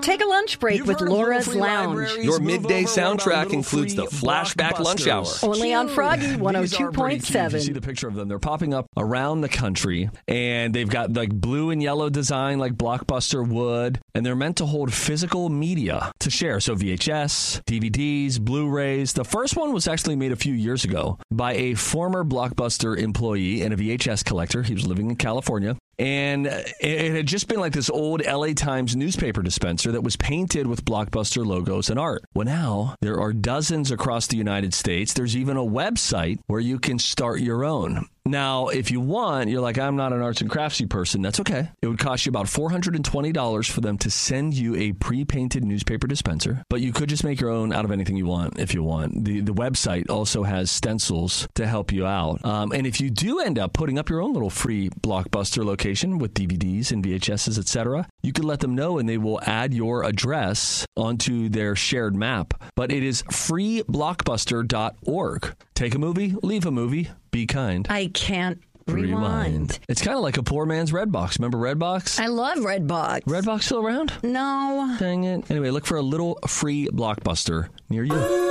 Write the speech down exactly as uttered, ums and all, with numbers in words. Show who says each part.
Speaker 1: Take a lunch break
Speaker 2: You've
Speaker 1: with
Speaker 2: heard of
Speaker 1: Laura's
Speaker 2: Little Free
Speaker 1: Lounge.
Speaker 2: Libraries?
Speaker 3: Your
Speaker 2: Move
Speaker 3: midday
Speaker 2: over, what about
Speaker 3: soundtrack
Speaker 2: Little
Speaker 3: includes the
Speaker 2: Free
Speaker 3: flashback lunch hour.
Speaker 2: Blockbusters?
Speaker 1: Only on Froggy one oh
Speaker 2: These
Speaker 1: two
Speaker 2: are pretty
Speaker 1: point
Speaker 2: cute. If you see
Speaker 1: seven.
Speaker 2: the picture of them, they're popping up around the country, and they've got like blue and yellow design like Blockbuster would, and they're meant to hold physical media to share. So V H S, D V Ds, Blu-rays. The first one was actually made a few years ago by a former Blockbuster employee and a V H S collector. He was living in California. And it had just been like this old L A Times newspaper dispenser that was painted with Blockbuster logos and art. Well, now there are dozens across the United States. There's even a website where you can start your own. Now, if you want, you're like, I'm not an arts and craftsy person. That's okay. It would cost you about four hundred twenty dollars for them to send you a pre-painted newspaper dispenser. But you could just make your own out of anything you want if you want. The the website also has stencils to help you out. Um, and if you do end up putting up your own little free Blockbuster location with D V Ds and V H Ses, et cetera, you could let them know and they will add your address onto their shared map. But it is free blockbuster dot org. Take a movie, leave a movie, be kind.
Speaker 1: I can't rewind.
Speaker 2: It's kind of like a poor man's Redbox. Remember Redbox?
Speaker 1: I love Redbox.
Speaker 2: Redbox still around?
Speaker 1: No.
Speaker 2: Dang it. Anyway, look for a little free Blockbuster near you.